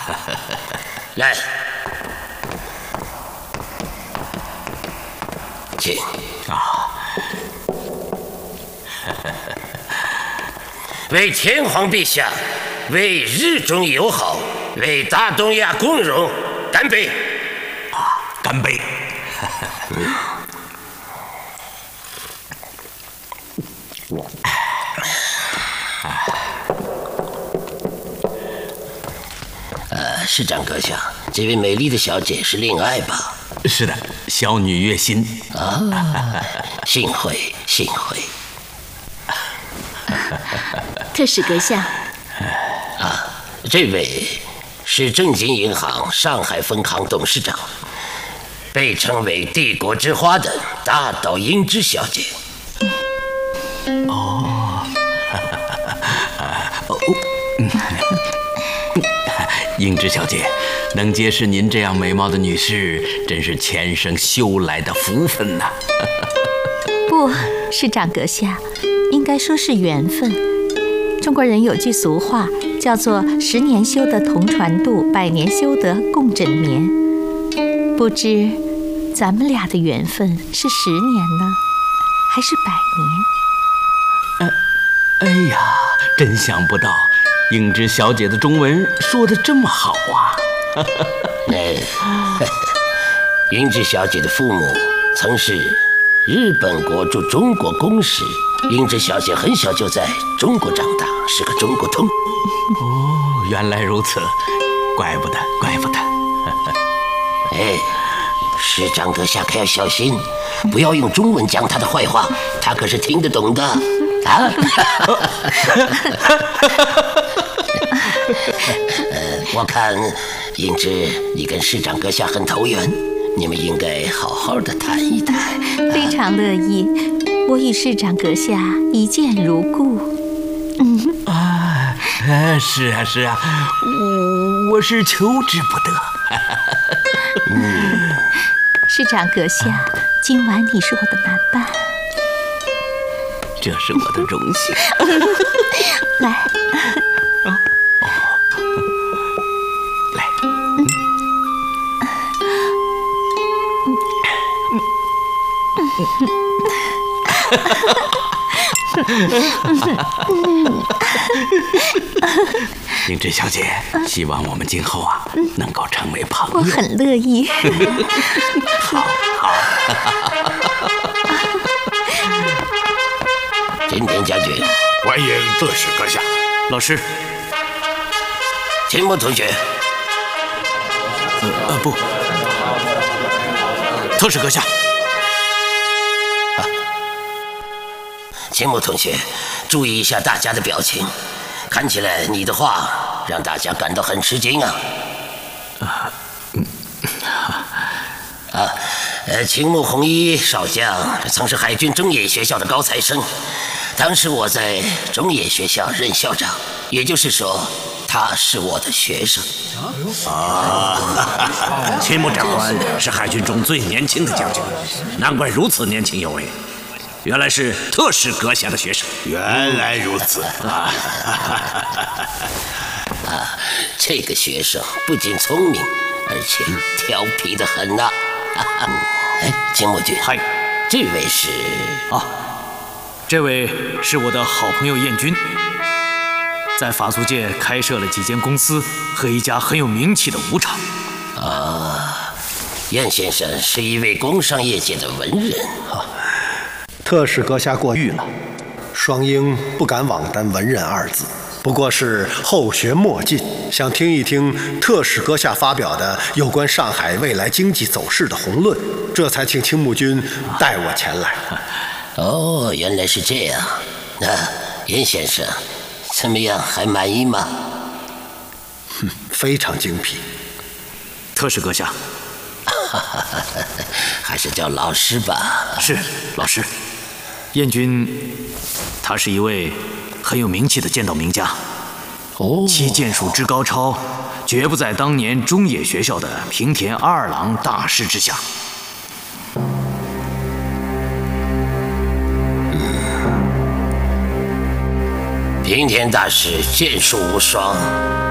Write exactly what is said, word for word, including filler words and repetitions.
来，请啊！ 为天皇陛下，为日中友好，为大东亚共荣，干杯！ 啊，干杯！ 呃，市长阁下，这位美丽的小姐是令爱吧？ 是的，小女月心。 啊，幸会幸会。 特使阁下， 啊，这位是正金银行上海分行董事长，被称为“帝国之花”的大岛英之小姐。 哦，哦，英之小姐，能结识您这样美貌的女士，真是前生修来的福分呐。 不，市长阁下，应该说是缘分。中国人有句俗话，叫做“十年修得同船渡，百年修得共枕眠”。不知咱们俩的缘分是十年呢，还是百年？哎呀，真想不到，英之小姐的中文说得这么好啊！ 哎，英之小姐的父母曾是日本国驻中国公使，英之小姐很小就在中国长大，是个中国通。 哦，原来如此，怪不得，怪不得。 哎，市长阁下可要小心，不要用中文讲他的坏话，他可是听得懂的。啊，呃，我看英之你跟市长阁下很投缘，你们应该好好的谈一谈。 非常乐意，我与市长阁下一见如故。 嗯啊，是啊是啊，我我是求之不得。 嗯，市长阁下，今晚你是我的男伴。 这是我的荣幸。 来， 啊，哦，来，英之小姐，希望我们今后啊能够成为朋友。 我很乐意。 好，好。 今天将军， 欢迎特使阁下。 老师， 秦牧同学。 呃呃不，特使阁下。 啊，秦牧同学，注意一下大家的表情，看起来你的话让大家感到很吃惊啊。 啊， 嗯，啊，呃，秦牧弘一少将曾是海军中野学校的高材生。当时我在中野学校任校长，也就是说，他是我的学生。 啊，秦牧长官是海军中最年轻的将军，难怪如此年轻有为，原来是特使阁下的学生。 原来如此啊！ 啊，这个学生不仅聪明，而且调皮得很呐、啊。哎，秦牧君， 嗨， 这位是啊。这位是我的好朋友燕军，在法租界开设了几间公司和一家很有名气的舞场。 啊，燕先生是一位工商业界的文人。啊， 特使阁下过誉了，双英不敢妄担文人二字，不过是后学莫进，想听一听特使阁下发表的有关上海未来经济走势的宏论，这才请青木君带我前来。 哦，原来是这样。那、啊、严先生怎么样，还满意吗？ 嗯，非常精辟。 特使阁下， 还是叫老师吧。 是老师。燕军，他是一位很有名气的剑道名家。 哦， 其剑术之高超，绝不在当年中野学校的平田二郎大师之下。 平田大师剑术无双，